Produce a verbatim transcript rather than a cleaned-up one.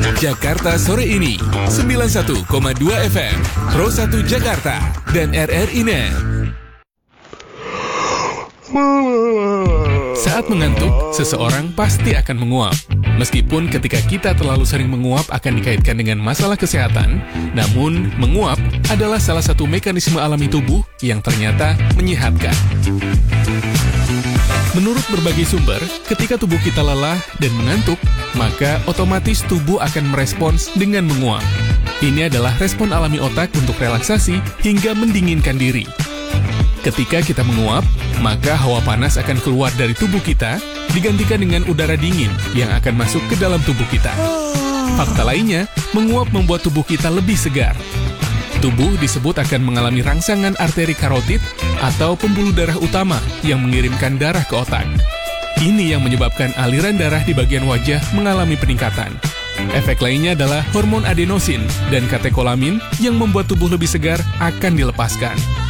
Jakarta sore ini sembilan puluh satu koma dua F M, Pro satu Jakarta, dan R R I Net. Saat mengantuk, seseorang pasti akan menguap. Meskipun ketika kita terlalu sering menguap akan dikaitkan dengan masalah kesehatan, namun menguap adalah salah satu mekanisme alami tubuh yang ternyata menyehatkan. Menurut berbagai sumber, ketika tubuh kita lelah dan mengantuk, maka otomatis tubuh akan merespons dengan menguap. Ini adalah respon alami otak untuk relaksasi hingga mendinginkan diri. Ketika kita menguap, maka hawa panas akan keluar dari tubuh kita, digantikan dengan udara dingin yang akan masuk ke dalam tubuh kita. Fakta lainnya, menguap membuat tubuh kita lebih segar. Tubuh disebut akan mengalami rangsangan arteri karotid atau pembuluh darah utama yang mengirimkan darah ke otak. Ini yang menyebabkan aliran darah di bagian wajah mengalami peningkatan. Efek lainnya adalah hormon adenosin dan katekolamin yang membuat tubuh lebih segar akan dilepaskan.